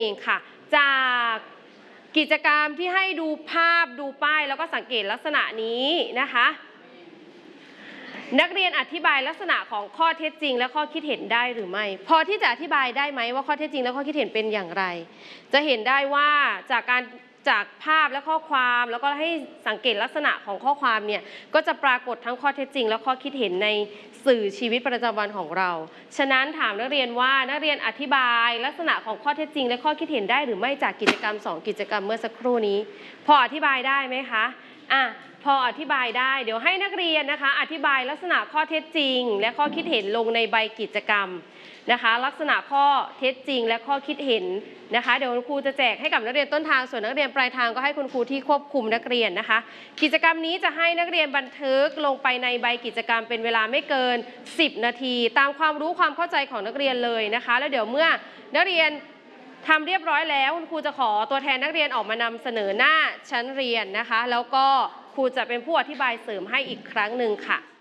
เองค่ะจากกิจกรรมที่ให้ดูภาพดูป้ายแล้วก็สังเกตลักษณะนี้นะคะนักเรียนอธิบายลักษณะของข้อเท็จจริงและข้อคิดเห็นได้หรือไม่พอที่จะอธิบายได้ไหมว่าข้อเท็จจริงและข้อคิดเห็นเป็นอย่างไรจะเห็นได้ว่าจากภาพและข้อความแล้วก็ให้สังเกตลักษณะของข้อความเนี่ยก็จะปรากฏทั้งข้อเท็จจริงและข้อคิดเห็นในสื่อชีวิตประจำวันของเราฉะนั้นถามนักเรียนว่านักเรียนอธิบายลักษณะของข้อเท็จจริงและข้อคิดเห็นได้หรือไม่จากกิจกรรม2กิจกรรมเมื่อสักครู่นี้พออธิบายได้ไหมคะพออธิบายได้เดี๋ยวให้นักเรียนนะคะอธิบายลักษณะข้อเท็จจริงและข้อคิดเห็นลงในใบกิจกรรมนะคะลักษณะข้อเท็จจริงและข้อคิดเห็นนะคะเดี๋ยวคุณครูจะแจกให้กับนักเรียนต้นทางส่วนนักเรียนปลายทางก็ให้คุณครูที่ควบคุมนักเรียนนะคะกิจกรรมนี้จะให้นักเรียนบันทึกลงไปในใบกิจกรรมเป็นเวลาไม่เกิน10นาทีตามความรู้ความเข้าใจของนักเรียนเลยนะคะแล้วเดี๋ยวเมื่อนักเรียนทำเรียบร้อยแล้วคุณครูจะขอตัวแทนนักเรียนออกมานำเสนอหน้าชั้นเรียนนะคะแล้วก็ครูจะเป็นผู้อธิบายเสริมให้อีกครั้งหนึ่งค่ะ